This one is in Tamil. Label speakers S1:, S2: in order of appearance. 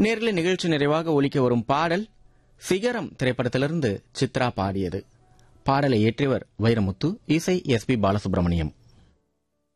S1: நேரில் நிகழ்ச்சி நிறைவாக ஒலிக்க வரும் பாடல் சிகரம் திரைப்படத்திலிருந்து சித்ரா பாடியது. பாடலை இயற்றியவர் வைரமுத்து, இசை எஸ்.பி. பாலசுப்ரமணியம்.